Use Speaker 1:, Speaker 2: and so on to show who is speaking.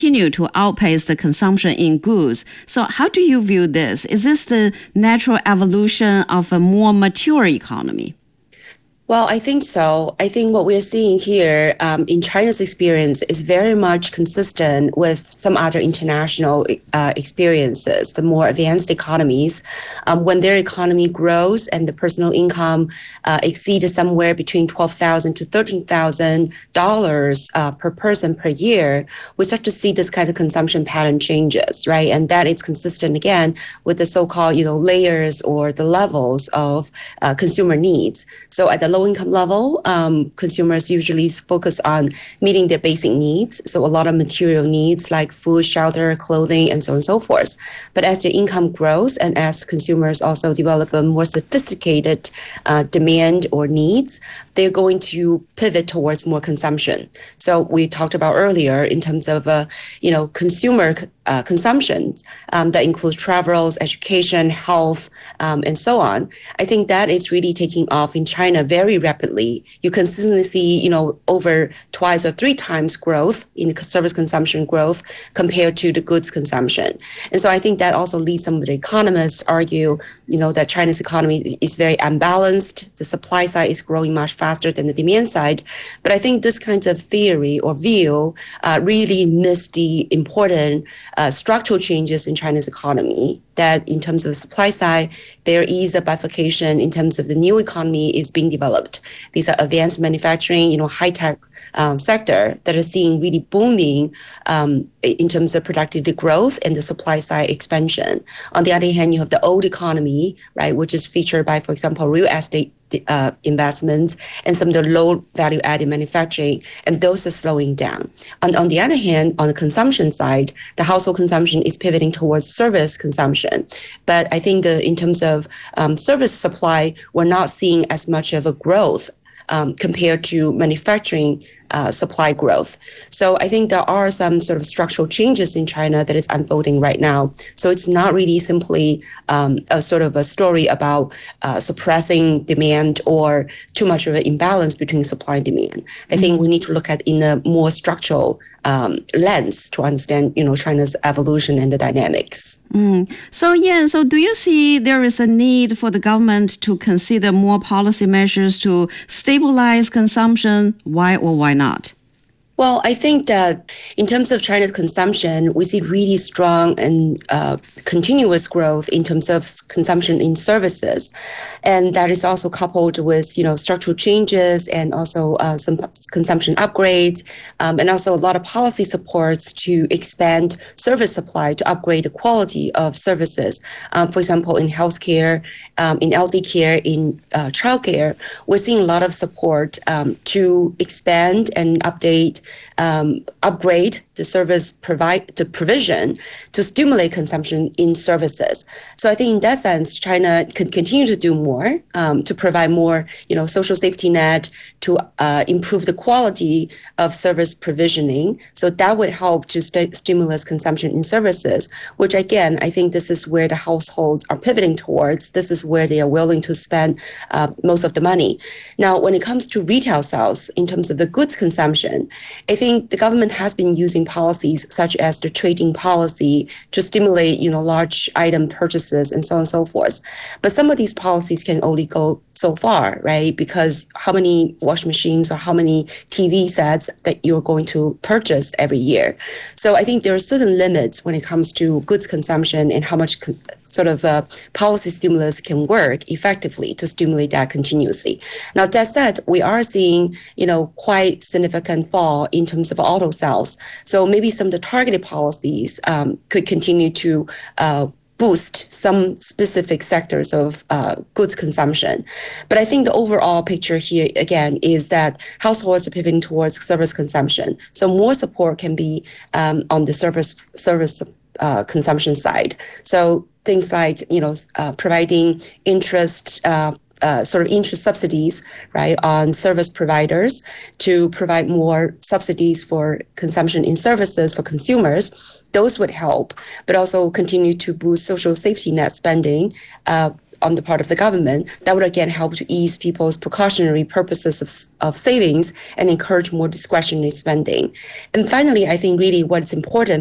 Speaker 1: continue to outpace the consumption in goods. So how do you view this? Is this the natural evolution of a more mature economy?
Speaker 2: Well, I think so. I think what we're seeing here in China's experience is very much consistent with some other international experiences, the more advanced economies. When their economy grows and the personal income exceeds somewhere between $12,000 to $13,000 per person per year, we start to see this kind of consumption pattern changes, right? And that is consistent again with the so-called, layers or the levels of consumer needs. So at the low income level, consumers usually focus on meeting their basic needs. So a lot of material needs like food, shelter, clothing, and so on and so forth. But as their income grows and as consumers also develop a more sophisticated demand or needs, they're going to pivot towards more consumption. So we talked about earlier in terms of, consumer consumptions that include travels, education, health, and so on. I think that is really taking off in China very rapidly. You consistently see, over twice or three times growth in service consumption growth compared to the goods consumption. And so I think that also leads some of the economists argue, that China's economy is very unbalanced. The supply side is growing much faster than the demand side. But I think this kind of theory or view really missed the important structural changes in China's economy, that in terms of the supply side, there is a bifurcation in terms of the new economy is being developed. These are advanced manufacturing, high-tech sector that are seeing really booming in terms of productivity growth and the supply side expansion. On the other hand, you have the old economy, right, which is featured by, for example, real estate investments and some of the low value added manufacturing, and those are slowing down. On the other hand, on the consumption side, the household consumption is pivoting towards service consumption. But I think in terms of service supply, we're not seeing as much of a growth compared to manufacturing supply growth. So I think there are some sort of structural changes in China that is unfolding right now. So it's not really simply a sort of a story about suppressing demand or too much of an imbalance between supply and demand. I think we need to look at in a more structural lens to understand, China's evolution and the dynamics.
Speaker 1: So do you see there is a need for the government to consider more policy measures to stabilize consumption? Why or why not?
Speaker 2: Well, I think that in terms of China's consumption, we see really strong and continuous growth in terms of consumption in services. And that is also coupled with, structural changes and also some consumption upgrades, and also a lot of policy supports to expand service supply to upgrade the quality of services. For example, in healthcare, in LD care, in childcare, we're seeing a lot of support to expand and upgrade the service provision to stimulate consumption in services. So I think in that sense, China could continue to do more to provide more, social safety net to improve the quality of service provisioning. So that would help to stimulate consumption in services, which again, I think this is where the households are pivoting towards. This is where they are willing to spend most of the money. Now, when it comes to retail sales, in terms of the goods consumption, I think the government has been using policies such as the trading policy to stimulate, large item purchases and so on and so forth. But some of these policies can only go so far, right? Because how many washing machines or how many TV sets that you're going to purchase every year. So I think there are certain limits when it comes to goods consumption and how much policy stimulus can work effectively to stimulate that continuously. Now, that said, we are seeing, quite significant fall in terms of auto sales. So maybe some of the targeted policies could continue to boost some specific sectors of goods consumption. But I think the overall picture here, again, is that households are pivoting towards service consumption. So more support can be on the service consumption side. So things like, providing interest subsidies, right, on service providers to provide more subsidies for consumption in services for consumers. Those would help, but also continue to boost social safety net spending on the part of the government, that would again help to ease people's precautionary purposes of savings and encourage more discretionary spending. And finally, I think really what's important